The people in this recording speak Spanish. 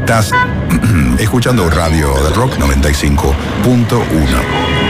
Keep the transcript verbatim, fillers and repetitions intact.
Estás escuchando Radio del Rock noventa y cinco punto uno.